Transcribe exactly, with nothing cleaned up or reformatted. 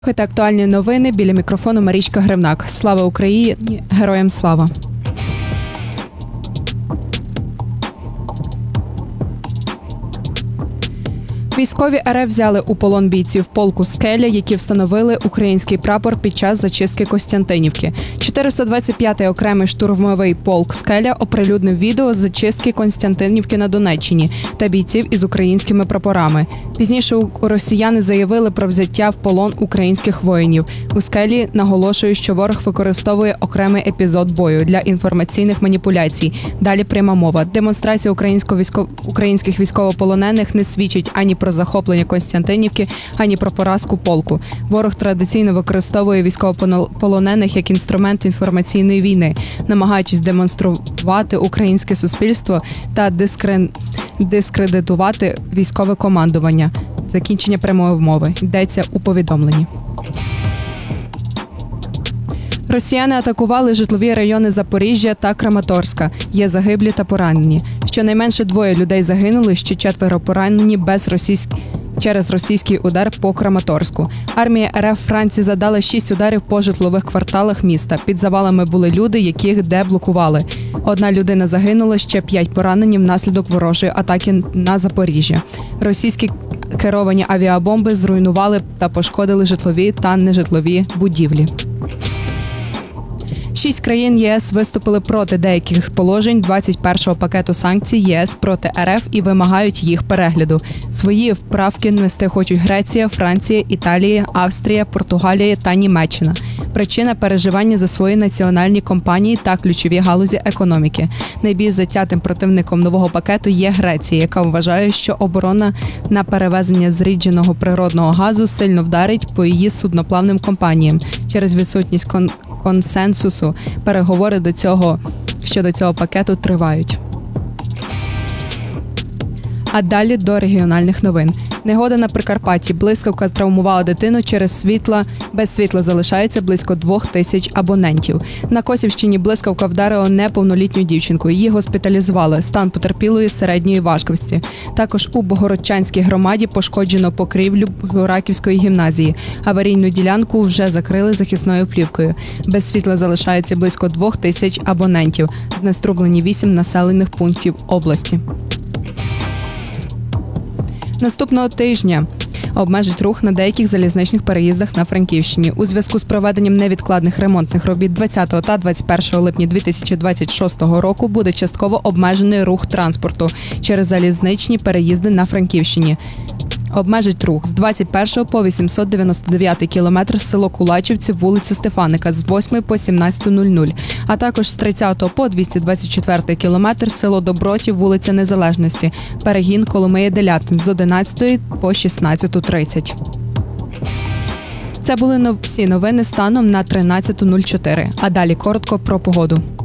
Слухайте актуальні новини, біля мікрофону Марічка Гривнак. Слава Україні! Героям слава! Військові РФ взяли у полон бійців полку «Скеля», які встановили український прапор під час зачистки Костянтинівки. чотириста двадцять п'ятий окремий штурмовий полк «Скеля» оприлюднив відео з зачистки Костянтинівки на Донеччині та бійців із українськими прапорами. Пізніше росіяни заявили про взяття в полон українських воїнів. У «Скелі» наголошують, що ворог використовує окремий епізод бою для інформаційних маніпуляцій. Далі пряма мова. Демонстрація військов... українських військовополонених не свідчить ані про захоплення Костянтинівки, ані про поразку полку. Ворог традиційно використовує військовополонених як інструмент інформаційної війни, намагаючись демонструвати українське суспільство та дискре... дискредитувати військове командування. Закінчення прямої мови. Йдеться у повідомленні. Росіяни атакували житлові райони Запоріжжя та Краматорська. Є загиблі та поранені. Щонайменше двоє людей загинули, ще четверо поранені без російськ... через російський удар по Краматорську. Армія РФ Франції задала шість ударів по житлових кварталах міста. Під завалами були люди, яких деблокували. Одна людина загинула, ще п'ять поранені внаслідок ворожої атаки на Запоріжжя. Російські керовані авіабомби зруйнували та пошкодили житлові та нежитлові будівлі. Шість країн ЄС виступили проти деяких положень двадцять першого пакету санкцій ЄС проти РФ і вимагають їх перегляду. Свої вправки внести хочуть Греція, Франція, Італія, Австрія, Португалія та Німеччина. Причина – переживання за свої національні компанії та ключові галузі економіки. Найбільш затятим противником нового пакету є Греція, яка вважає, що оборона на перевезення зрідженого природного газу сильно вдарить по її судноплавним компаніям через відсутність кон консенсусу. Переговори до цього щодо цього пакету тривають. А далі до регіональних новин. Негода на Прикарпатті. Блискавка травмувала дитину через світла. Без світла залишається близько двох тисяч абонентів. На Косівщині блискавка вдарила неповнолітню дівчинку. Її госпіталізували. Стан потерпілої середньої важкості. Також у Богородчанській громаді пошкоджено покрівлю Раківської гімназії. Аварійну ділянку вже закрили захисною плівкою. Без світла залишається близько двох тисяч абонентів. Знеструблені вісім населених пунктів області. Наступного тижня обмежить рух на деяких залізничних переїздах на Франківщині. У зв'язку з проведенням невідкладних ремонтних робіт двадцятого та двадцять першого липня дві тисячі двадцять шостого року буде частково обмежений рух транспорту через залізничні переїзди на Франківщині. Обмежить рух з двадцять першого по вісімсот дев'яносто дев'ятий кілометр село Кулачівці, вулиця Стефаника з восьмої по сімнадцяту нуль нуль, а також з тридцятого по двісті двадцять четвертий кілометр село Добротів, вулиця Незалежності, перегін Коломиї-Делятин з одинадцятої по шістнадцяту тридцять. Це були всі новини станом на тринадцяту нуль чотири. А далі коротко про погоду.